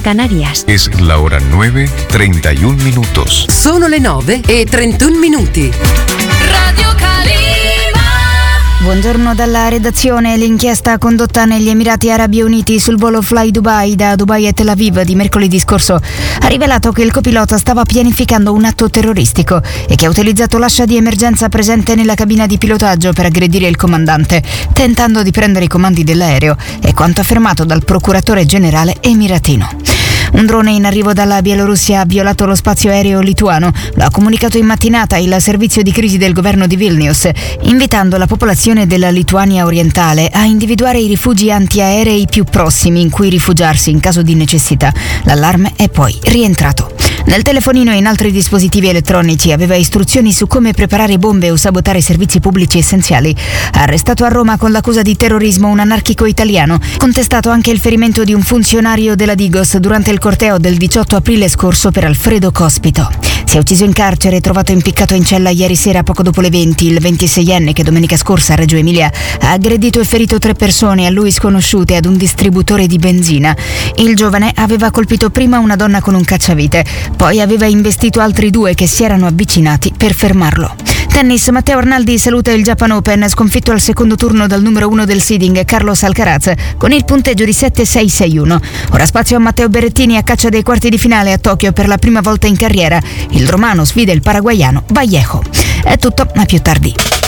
Canarias. Es la hora 9:31 minutos. Sono le 9:31. Radio Calima. Buongiorno dalla redazione. L'inchiesta condotta negli Emirati Arabi Uniti sul volo Fly Dubai da Dubai a Tel Aviv di mercoledì scorso ha rivelato che il copilota stava pianificando un atto terroristico e che ha utilizzato l'ascia di emergenza presente nella cabina di pilotaggio per aggredire il comandante, tentando di prendere i comandi dell'aereo, è quanto affermato dal procuratore generale emiratino. Un drone in arrivo dalla Bielorussia ha violato lo spazio aereo lituano. Lo ha comunicato in mattinata il servizio di crisi del governo di Vilnius, invitando la popolazione della Lituania orientale a individuare i rifugi antiaerei più prossimi in cui rifugiarsi in caso di necessità. L'allarme è poi rientrato. Nel telefonino e in altri dispositivi elettronici aveva istruzioni su come preparare bombe o sabotare servizi pubblici essenziali. Arrestato a Roma con l'accusa di terrorismo un anarchico italiano, contestato anche il ferimento di un funzionario della Digos durante il corteo del 18 aprile scorso per Alfredo Cospito. Si è ucciso in carcere e trovato impiccato in cella ieri sera poco dopo le 20 il 26enne che domenica scorsa a Reggio Emilia ha aggredito e ferito 3 persone a lui sconosciute ad un distributore di benzina. Il giovane aveva colpito prima una donna con un cacciavite, poi aveva investito altri 2 che si erano avvicinati per fermarlo. Tennis, Matteo Arnaldi saluta il Japan Open, sconfitto al secondo turno dal numero 1 del seeding Carlos Alcaraz con il punteggio di 7-6-6-1. Ora spazio a Matteo Berrettini a caccia dei quarti di finale a Tokyo per la prima volta in carriera. Il romano sfida il paraguaiano Vallejo. È tutto, a più tardi.